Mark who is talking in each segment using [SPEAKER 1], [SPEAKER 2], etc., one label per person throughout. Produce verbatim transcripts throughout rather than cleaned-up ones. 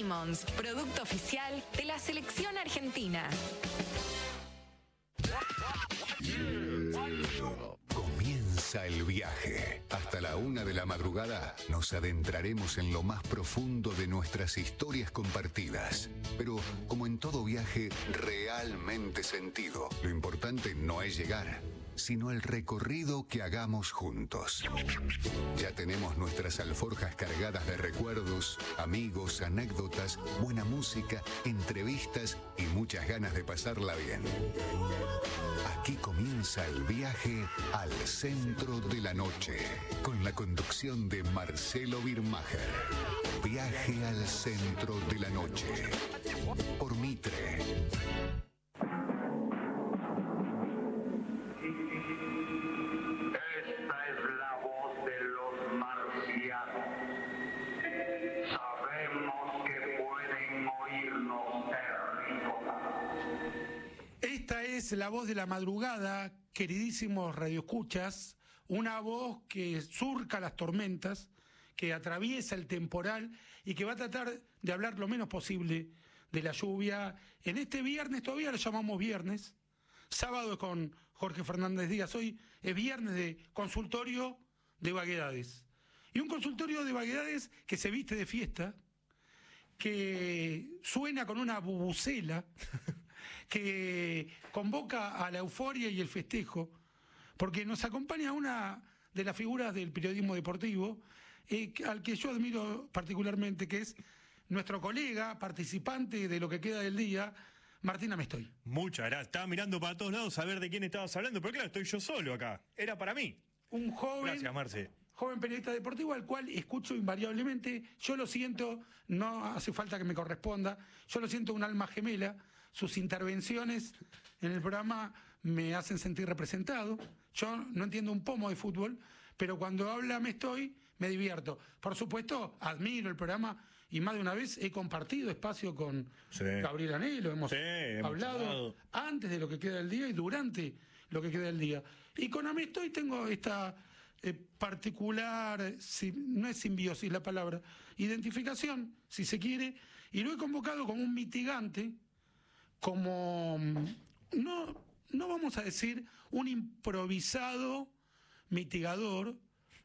[SPEAKER 1] Lemons, producto oficial de la selección argentina.
[SPEAKER 2] Comienza el viaje. Hasta la una de la madrugada nos adentraremos en lo más profundo de nuestras historias compartidas. Pero, como en todo viaje realmente sentido, lo importante no es llegar, sino el recorrido que hagamos juntos. Ya tenemos nuestras alforjas cargadas de recuerdos, amigos, anécdotas, buena música, entrevistas y muchas ganas de pasarla bien. Aquí comienza el viaje al centro de la noche, con la conducción de Marcelo Birmacher. Viaje al centro de la noche, por Mitre.
[SPEAKER 3] Esta es la voz de los marcianos. Sabemos que pueden oírnos terrícolas.
[SPEAKER 4] Esta es la voz de la madrugada, queridísimos radioescuchas, una voz que surca las tormentas, que atraviesa el temporal y que va a tratar de hablar lo menos posible de la lluvia. En este viernes, todavía lo llamamos viernes, sábado es con Jorge Fernández Díaz, hoy es viernes de consultorio de vaguedades. Y un consultorio de vaguedades que se viste de fiesta, que suena con una bubucela, que convoca a la euforia y el festejo, porque nos acompaña una de las figuras del periodismo deportivo, eh, al que yo admiro particularmente, que es nuestro colega, participante de lo que queda del día, Martín Amestoy.
[SPEAKER 5] Muchas gracias. Estaba mirando para todos lados a ver de quién estabas hablando, pero claro, estoy yo solo acá. Era para mí.
[SPEAKER 4] Un joven...
[SPEAKER 5] Gracias, Marce.
[SPEAKER 4] Joven periodista deportivo al cual escucho invariablemente. Yo lo siento, no hace falta que me corresponda, yo lo siento un alma gemela. Sus intervenciones en el programa me hacen sentir representado. Yo no entiendo un pomo de fútbol, pero cuando habla me estoy, me divierto. Por supuesto, admiro el programa y más de una vez he compartido espacio con sí. Gabriel Anelo. Hemos,
[SPEAKER 5] sí, hemos
[SPEAKER 4] hablado
[SPEAKER 5] hablado
[SPEAKER 4] antes de lo que queda del día y durante lo que queda del día. Y con Amestoy tengo esta... Eh, particular, si, no es simbiosis la palabra, identificación, si se quiere, y lo he convocado como un mitigante, como, no, no vamos a decir un improvisado mitigador,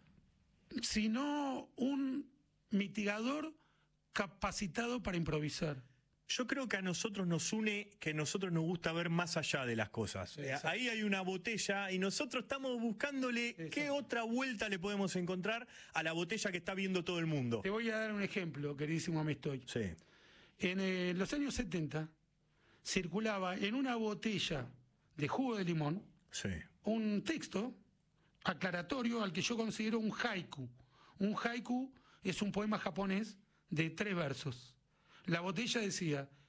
[SPEAKER 4] sino un mitigador capacitado para improvisar.
[SPEAKER 5] Yo creo que a nosotros nos une que a nosotros nos gusta ver más allá de las cosas. Sí, ahí hay una botella y nosotros estamos buscándole exacto. qué otra vuelta le podemos encontrar a la botella que está viendo todo el mundo.
[SPEAKER 4] Te voy a dar un ejemplo, queridísimo Amestoy.
[SPEAKER 5] Sí.
[SPEAKER 4] En eh, los años setenta circulaba en una botella de jugo de limón
[SPEAKER 5] sí.
[SPEAKER 4] un texto aclaratorio al que yo considero un haiku. Un haiku es un poema japonés de tres versos. La botella decía: